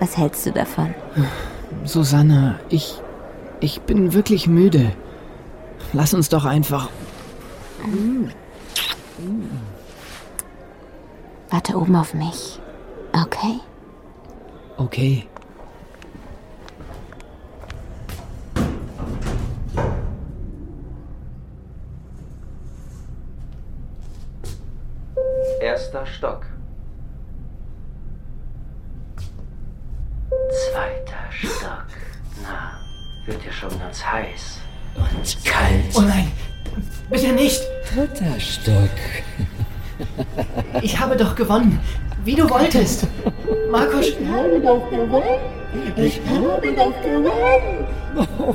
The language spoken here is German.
Was hältst du davon? Susanna, ich bin wirklich müde. Lass uns doch einfach... Warte oben auf mich. Okay? Okay. Erster Stock. Zweiter Stock. Na, wird ja schon ganz heiß. Und kalt. Oh nein, bitte nicht. Dritter Stock. Ich habe doch gewonnen. Wie du wolltest. Markus, Ich habe doch gewonnen.